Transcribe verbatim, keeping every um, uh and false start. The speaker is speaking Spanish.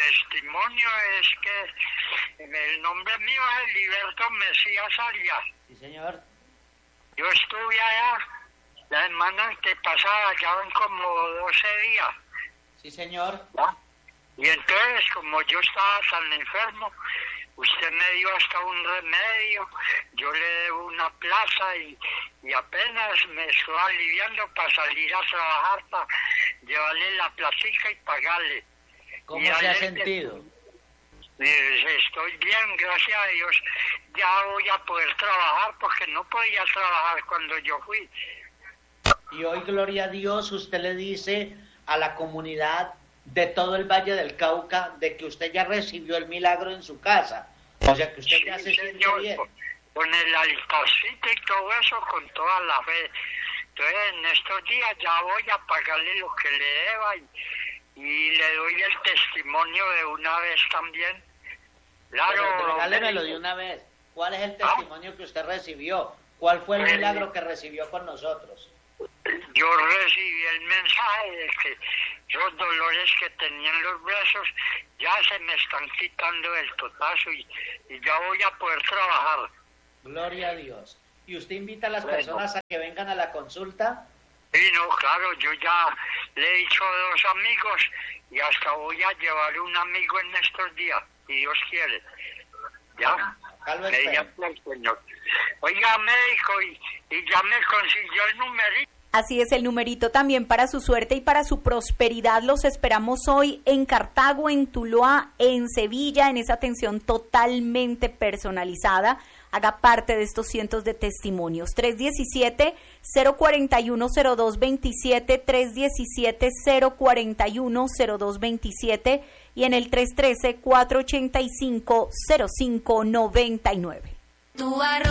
testimonio es que el nombre mío es Heriberto Mesías Arias. Sí, señor. Yo estuve allá la semana antepasada, ya van como doce días. Sí, señor. ¿Ya? Y entonces, como yo estaba tan enfermo, usted me dio hasta un remedio, yo le debo una plaza y, y apenas me estoy aliviando para salir a trabajar, para llevarle la platica y pagarle. ¿Cómo y se ha ayer, sentido? eh, Estoy bien, gracias a Dios. Ya voy a poder trabajar porque no podía trabajar cuando yo fui. Y hoy, gloria a Dios, usted le dice a la comunidad de todo el Valle del Cauca de que usted ya recibió el milagro en su casa. O sea, que usted Sí, ya se siente señor, bien. con, con el altarcito y todo eso, con toda la fe. Entonces, en estos días ya voy a pagarle lo que le deba y, y le doy el testimonio de una vez también. Claro. Pero regálemelo de una vez. ¿Cuál es el testimonio que usted recibió? ¿Cuál fue el milagro que recibió con nosotros? Yo recibí el mensaje de que los dolores que tenían los brazos ya se me están quitando del totazo y, y ya voy a poder trabajar. Gloria a Dios. ¿Y usted invita a las Bueno. personas a que vengan a la consulta? Sí, no, claro, yo ya le he dicho a dos amigos y hasta voy a llevar un amigo en estos días, si Dios quiere. ¿Ya? Acá lo Me espero. llama el Señor. Oiga, médico, y, y ya me consiguió el numerito. Así es, el numerito también para su suerte y para su prosperidad. Los esperamos hoy en Cartago, en Tuluá, en Sevilla, en esa atención totalmente personalizada. Haga parte de estos cientos de testimonios. tres diecisiete, cero cuarenta y uno, cero dos veintisiete, tres diecisiete, cero cuarenta y uno, cero dos veintisiete y en el tres trece, cuatro ochenta y cinco, cero cinco noventa y nueve. Tu arroz